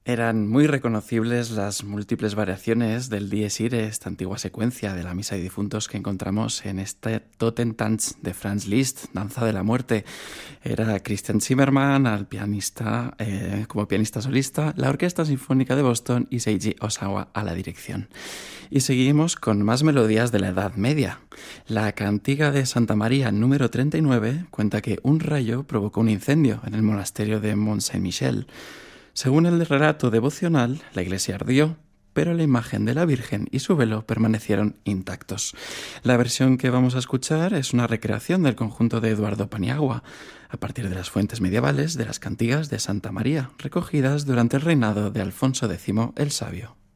Eran muy reconocibles las múltiples variaciones del Dies Irae, esta antigua secuencia de la Misa de Difuntos que encontramos en este Totentanz de Franz Liszt, Danza de la Muerte. Era Christian Zimmermann como pianista solista, la Orquesta Sinfónica de Boston y Seiji Osawa a la dirección. Y seguimos con más melodías de la Edad Media. La Cantiga de Santa María número 39 cuenta que un rayo provocó un incendio en el monasterio de Mont Saint-Michel. Según el relato devocional, la iglesia ardió, pero la imagen de la Virgen y su velo permanecieron intactos. La versión que vamos a escuchar es una recreación del conjunto de Eduardo Paniagua, a partir de las fuentes medievales de las cantigas de Santa María, recogidas durante el reinado de Alfonso X el Sabio.